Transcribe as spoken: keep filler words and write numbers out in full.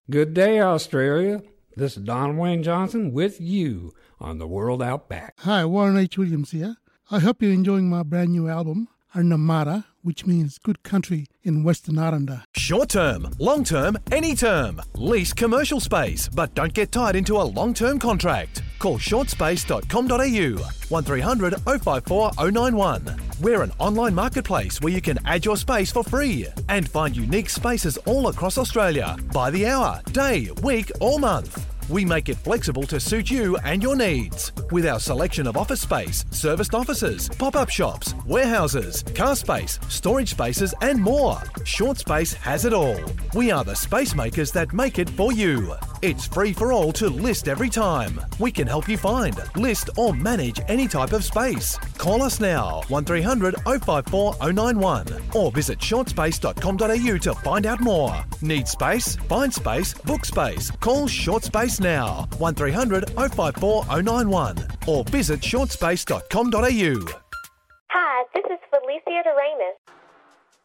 Good day, Australia. This is Don Wayne Johnson with you on the World Out Back. Hi, Warren H. Williams here. I hope you're enjoying my brand new album, Arnamara, which means good country in Western Aranda. Short term, long term, any term. Lease commercial space, but don't get tied into a long-term contract. Call short space dot com dot a u, one three hundred oh five four oh nine one. We're an online marketplace where you can add your space for free and find unique spaces all across Australia by the hour, day, week or month. We make it flexible to suit you and your needs. With our selection of office space, serviced offices, pop-up shops, warehouses, car space, storage spaces and more. Short Space has it all. We are the space makers that make it for you. It's free for all to list every time. We can help you find, list or manage any type of space. Call us now, one three hundred oh five four oh nine one or visit short space dot com dot a u to find out more. Need space? Find space, book space. Call Short Space now, one three hundred oh five four oh nine one or visit short space dot com dot a u. Hi, this is Felicia Doremus.